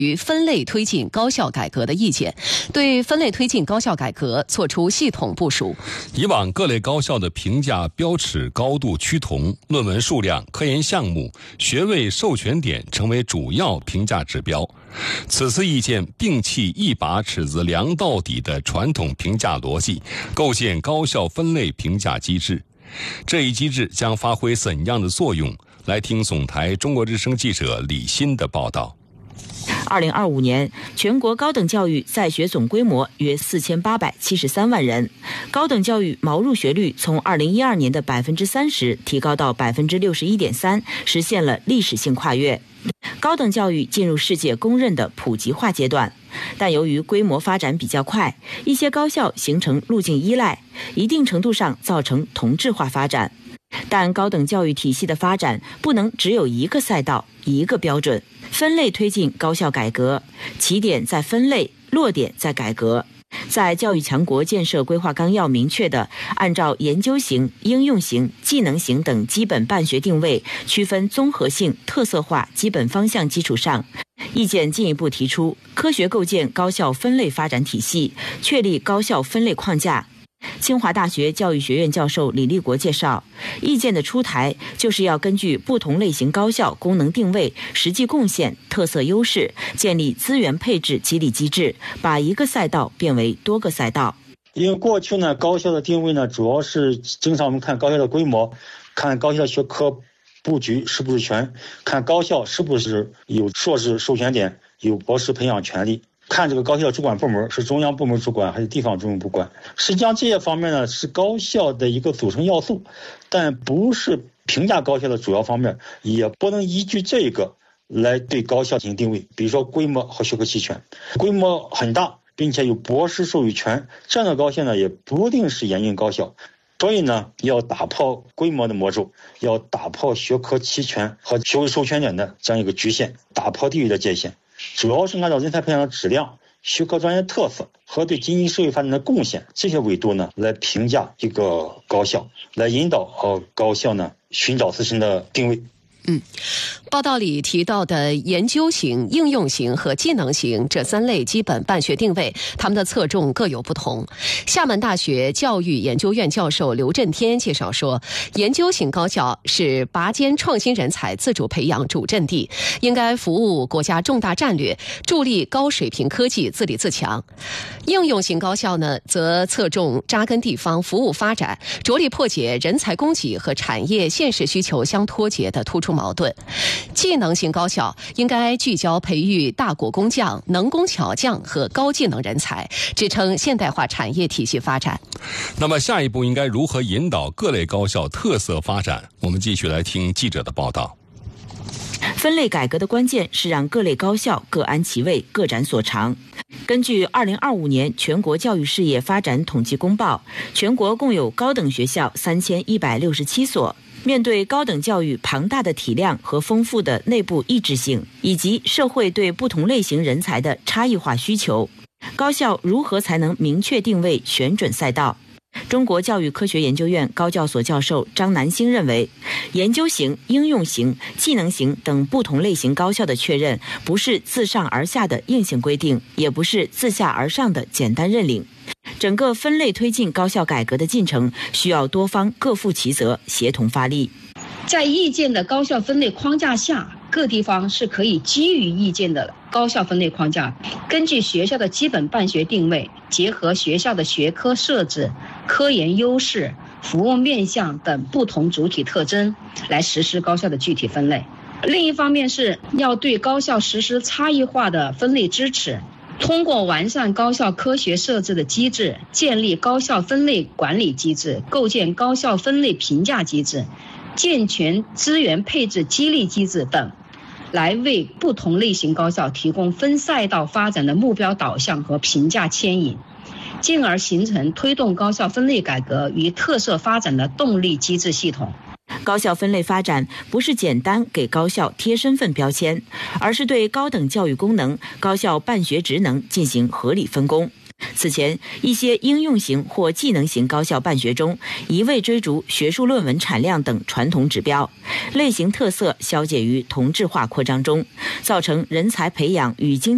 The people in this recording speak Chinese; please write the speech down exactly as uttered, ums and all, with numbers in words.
于分类推进高校改革的意见，对分类推进高校改革作出系统部署。 以往各类高校的评价标尺高度趋同，论文数量、科研项目、学位授权点成为主要评价指标。此次意见摒弃一把尺子量到底的传统评价逻辑，构建高校分类评价机制。这一机制将发挥怎样的作用？来听总台中国之声记者李欣的报道。 二零二五年，全国高等教育在学总规模约四千八百七十三万人，高等教育毛入学率从二零一二年的百分之三十提高到百分之六十一点三，实现了历史性跨越。高等教育进入世界公认的普及化阶段，但由于规模发展比较快，一些高校形成路径依赖，一定程度上造成同质化发展。但高等教育体系的发展不能只有一个赛道、一个标准，分类推进高校改革，起点在分类，落点在改革。在教育强国建设规划纲要明确的按照研究型、应用型、技能型等基本办学定位区分综合性、特色化基本方向基础上，意见进一步提出科学构建高校分类发展体系，确立高校分类框架。清华大学教育学院教授李立国介绍，意见的出台就是要根据不同类型高校功能定位、实际贡献、特色优势，建立资源配置激励机制，把一个赛道变为多个赛道。 因为过去呢，高校的定位呢，主要是经常我们看高校的规模，看高校学科布局是不是全，看高校是不是有硕士授权点，有博士培养权利。看这个高校主管部门是中央部门主管还是地方主管部管，实际上这些方面呢是高校的一个组成要素，但不是评价高校的主要方面，也不能依据这个来对高校进行定位。比如说规模和学科齐全，规模很大并且有博士授予权，这样的高校呢也不一定是严峻高校。所以呢，要打破规模的魔咒，要打破学科齐全和学位授权点的这样一个局限，打破地域的界限。主要是按照人才培养的质量、学科专业特色和对经济社会发展的贡献这些维度呢，来评价一个高校，来引导呃高校呢寻找自身的定位。 嗯，报道里提到的研究型、应用型和技能型这三类基本办学定位，他们的侧重各有不同。厦门大学教育研究院教授刘振天介绍说，研究型高校是拔尖创新人才自主培养主阵地，应该服务国家重大战略，助力高水平科技自立自强。应用型高校呢，则侧重扎根地方、服务发展，着力破解人才供给和产业现实需求相脱节的突出矛盾。技能型高校应该聚焦培育大国工匠、能工巧匠和高技能人才，支撑现代化产业体系发展。 那么下一步应该如何引导各类高校特色发展？我们继续来听记者的报道。 分类改革的关键是让各类高校各安其位、各展所长。根据二零二五年全国教育事业发展统计公报，全国共有高等学校三千一百六十七所。面对高等教育庞大的体量和丰富的内部异质性，以及社会对不同类型人才的差异化需求，高校如何才能明确定位、选准赛道？中国教育科学研究院高教所教授张南星认为，研究型、应用型、技能型等不同类型高校的确认，不是自上而下的硬性规定，也不是自下而上的简单认领。整个分类推进高校改革的进程需要多方各负其责，协同发力。 在意见的高校分类框架下，各地方是可以基于意见的高校分类框架，根据学校的基本办学定位，结合学校的学科设置、科研优势、服务面向等不同主体特征，来实施高校的具体分类。另一方面是要对高校实施差异化的分类支持，通过完善高校科学设置的机制，建立高校分类管理机制，构建高校分类评价机制，健全资源配置激励机制等，来为不同类型高校提供分赛道发展的目标导向和评价牵引，进而形成推动高校分类改革与特色发展的动力机制系统。 高校分类发展不是简单给高校贴身份标签，而是对高等教育功能、高校办学职能进行合理分工。此前，一些应用型或技能型高校办学中，一味追逐学术论文产量等传统指标，类型特色消解于同质化扩张中，造成人才培养与经济